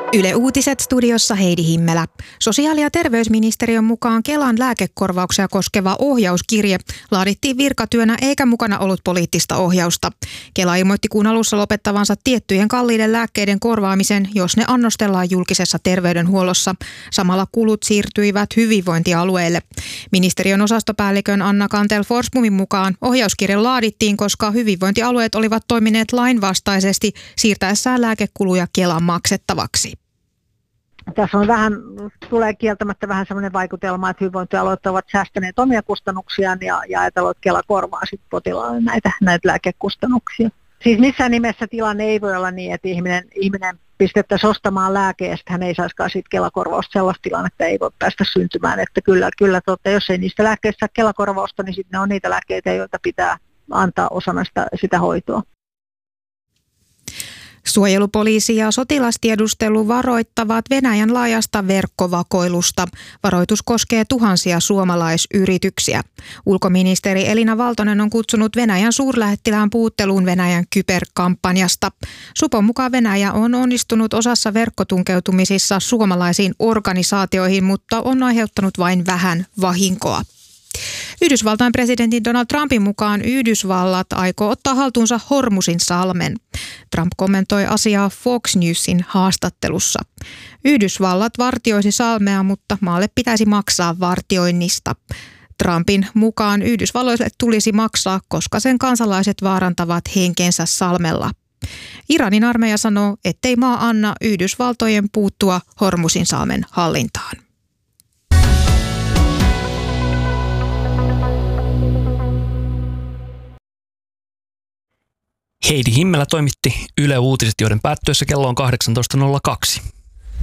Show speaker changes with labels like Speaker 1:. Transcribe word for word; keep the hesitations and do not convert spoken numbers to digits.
Speaker 1: Yle Uutiset studiossa Heidi Himmelä. Sosiaali- ja terveysministeriön mukaan Kelan lääkekorvauksia koskeva ohjauskirje laadittiin virkatyönä eikä mukana ollut poliittista ohjausta. Kela ilmoitti kuun alussa lopettavansa tiettyjen kalliiden lääkkeiden korvaamisen, jos ne annostellaan julkisessa terveydenhuollossa. Samalla kulut siirtyivät hyvinvointialueille. Ministeriön osastopäällikön Anna Kantel-Forsblomin mukaan ohjauskirje laadittiin, koska hyvinvointialueet olivat toimineet lainvastaisesti siirtäessään lääkekuluja Kelan maksettavaksi.
Speaker 2: Tässä on vähän, tulee kieltämättä vähän sellainen vaikutelma, että hyvinvointialueet ovat säästäneet omia kustannuksiaan ja, ja ajatellaan, että Kela korvaa sitten potilaalle näitä, näitä lääkekustannuksia. Siis missään nimessä tilanne ei voi olla niin, että ihminen, ihminen pistettäisiin ostamaan lääkeestä, hän ei saisikaan siitä Kela-korvausta. Sellaista tilannetta ei voi päästä syntymään, että kyllä, kyllä totta, jos ei niistä lääkkeistä saa Kela-korvausta, niin sitten ne on niitä lääkkeitä, joita pitää antaa osana sitä, sitä hoitoa.
Speaker 1: Suojelupoliisi ja sotilastiedustelu varoittavat Venäjän laajasta verkkovakoilusta. Varoitus koskee tuhansia suomalaisyrityksiä. Ulkoministeri Elina Valtonen on kutsunut Venäjän suurlähettilään puhutteluun Venäjän kyberkampanjasta. Supon mukaan Venäjä on onnistunut osassa verkkotunkeutumisissa suomalaisiin organisaatioihin, mutta on aiheuttanut vain vähän vahinkoa. Yhdysvaltain presidentin Donald Trumpin mukaan Yhdysvallat aikoo ottaa haltuunsa Hormusin salmen. Trump kommentoi asiaa Fox Newsin haastattelussa. Yhdysvallat vartioisi salmea, mutta maalle pitäisi maksaa vartioinnista. Trumpin mukaan Yhdysvalloille tulisi maksaa, koska sen kansalaiset vaarantavat henkensä salmella. Iranin armeija sanoo, ettei maa anna Yhdysvaltojen puuttua Hormusin salmen hallintaan.
Speaker 3: Heidi Himmelä toimitti Yle Uutiset, joiden päättyessä kello on kahdeksantoista nolla kaksi.